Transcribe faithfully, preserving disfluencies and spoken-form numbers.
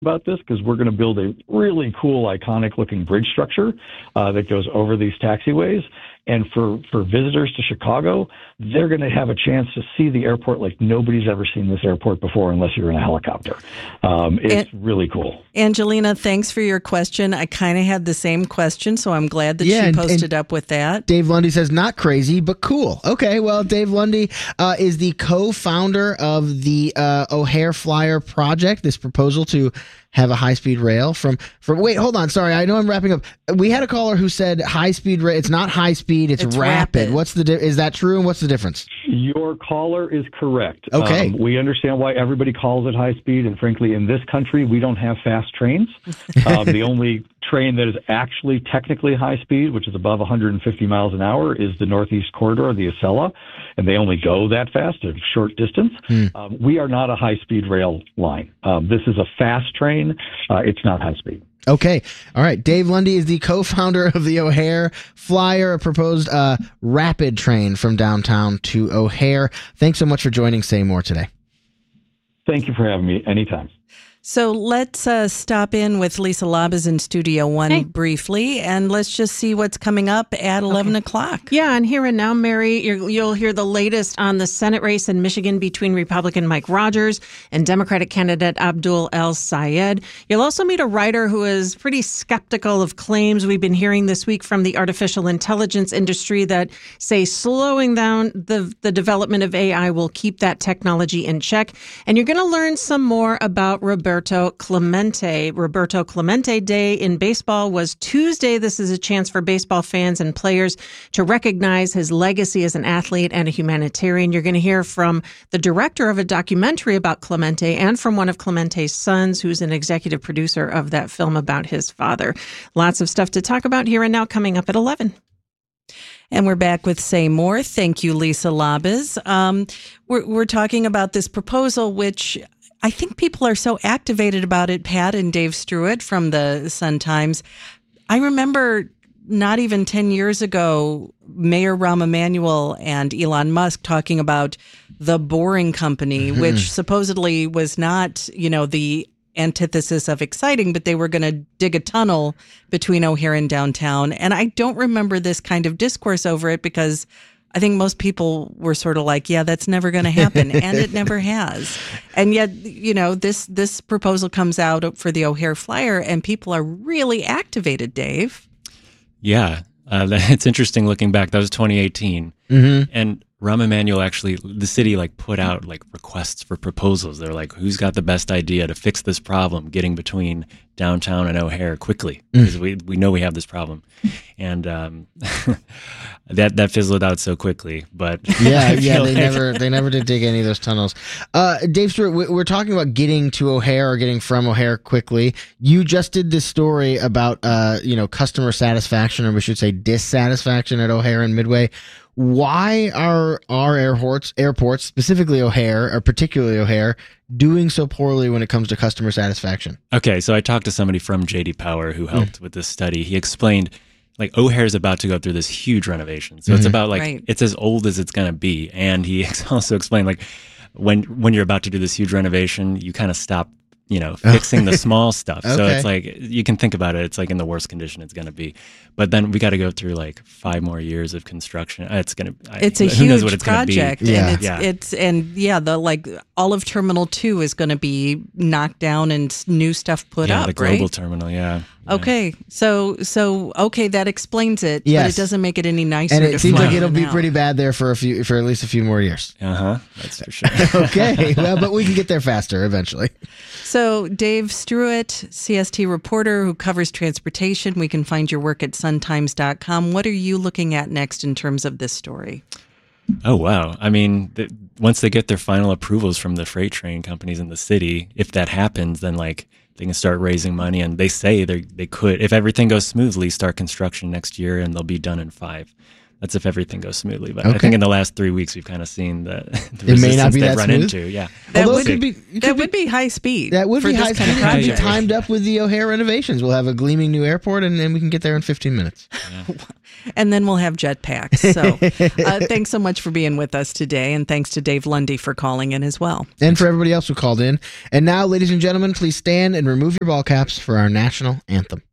about this because we're going to build a really cool, iconic-looking bridge structure uh, that goes over these taxiways. And for, for visitors to Chicago, they're going to have a chance to see the airport like nobody's ever seen this airport before unless you're in a helicopter. Um, it's and, really cool. Angelina, thanks for your question. I kind of had the same question, so I'm glad that yeah, she and, posted and up with that. Dave Lundy says, not crazy, but cool. Okay, well, Dave Lundy uh, is the co-founder of the uh, O'Hare Flyer project, this proposal to have a high-speed rail from, from, wait, hold on, sorry, I know I'm wrapping up. We had a caller who said high-speed rail, it's not high-speed, it's, it's rapid. rapid. What's the, di- is that true, and what's the difference? Your caller is correct. Okay. Um, we understand why everybody calls it high-speed, and frankly, in this country, we don't have fast trains. um, the only train that is actually technically high-speed, which is above one hundred fifty miles an hour, is the Northeast Corridor, the Acela, and they only go that fast, a short distance. Hmm. Um, we are not a high-speed rail line. Um, this is a fast train. Uh, it's not high speed. Okay. All right. Dave Lundy is the co-founder of the O'Hare Flyer, a proposed uh, rapid train from downtown to O'Hare. Thanks so much for joining Say More today. Thank you for having me anytime. So let's uh, stop in with Lisa Labuz in Studio One hey. briefly, and let's just see what's coming up at eleven okay. o'clock. Yeah, and here and now, Mary, you're, you'll hear the latest on the Senate race in Michigan between Republican Mike Rogers and Democratic candidate Abdul El-Sayed. You'll also meet a writer who is pretty skeptical of claims we've been hearing this week from the artificial intelligence industry that say slowing down the, the development of A I will keep that technology in check. And you're going to learn some more about Roberto Roberto Clemente. Roberto Clemente Day in baseball was Tuesday. This is a chance for baseball fans and players to recognize his legacy as an athlete and a humanitarian. You're going to hear from the director of a documentary about Clemente and from one of Clemente's sons, who's an executive producer of that film about his father. Lots of stuff to talk about here and now coming up at eleven. And we're back with Say More. Thank you, Lisa Labuz. Um, we're, we're talking about this proposal, which I think people are so activated about it, Pat and Dave Struett from the Sun-Times. I remember not even ten years ago, Mayor Rahm Emanuel and Elon Musk talking about the Boring Company, mm-hmm. which supposedly was not, you know, the antithesis of exciting, but they were going to dig a tunnel between O'Hare and downtown. And I don't remember this kind of discourse over it because I think most people were sort of like, yeah, that's never going to happen. And it never has. And yet, you know, this this proposal comes out for the O'Hare Flyer and people are really activated, Dave. Yeah. Uh, it's interesting looking back. That was twenty eighteen. Mm-hmm. And Rahm Emanuel actually, the city like put out like requests for proposals. They're like, who's got the best idea to fix this problem getting between downtown and O'Hare quickly? Because mm. we, we know we have this problem. And um, that that fizzled out so quickly. But yeah, yeah, they like... never they never did dig any of those tunnels. Uh, Dave Struett, we're talking about getting to O'Hare or getting from O'Hare quickly. You just did this story about uh, you know, customer satisfaction, or we should say dissatisfaction at O'Hare and Midway. Why are our airports, airports, specifically O'Hare, or particularly O'Hare, doing so poorly when it comes to customer satisfaction? Okay, so I talked to somebody from J D Power who helped mm. with this study. He explained, like, O'Hare is about to go through this huge renovation. So mm-hmm. it's about, like, right. it's as old as it's going to be. And he also explained, like, when when you're about to do this huge renovation, you kind of stop, you know, fixing the small stuff. Okay. So it's like, you can think about it, it's like in the worst condition it's going to be. But then we got to go through like five more years of construction. It's going to, it's a who huge knows what it's project. Be. Yeah. And it's, yeah. it's, and yeah, the like all of Terminal two is going to be knocked down and new stuff put yeah, up, the global right? terminal. Yeah. Okay. Yeah. So, so, okay. That explains it, yes. but it doesn't make it any nicer. And it to seems fly like it'll be now. pretty bad there for a few, for at least a few more years. Uh huh. That's for sure. Okay. Well, but we can get there faster eventually. So Dave Struett, C S T reporter who covers transportation. We can find your work at sun times dot com. What are you looking at next in terms of this story? Oh, wow. I mean, th- once they get their final approvals from the freight train companies in the city, if that happens, then like they can start raising money. And they say they they could, if everything goes smoothly, start construction next year and they'll be done in five. That's if everything goes smoothly. But Okay. I think in the last three weeks, we've kind of seen the, the It may not resistance be they've that run smooth. into. Yeah. That Although would it could be, it could That be- would be high speed. that would for be this high kind speed. of It could be project. timed up with the O'Hare renovations. We'll have a gleaming new airport, and, and we can get there in fifteen minutes. And then we'll have jetpacks. So uh, thanks so much for being with us today. And thanks to Dave Lundy for calling in as well. And for everybody else who called in. And now, ladies and gentlemen, please stand and remove your ball caps for our national anthem.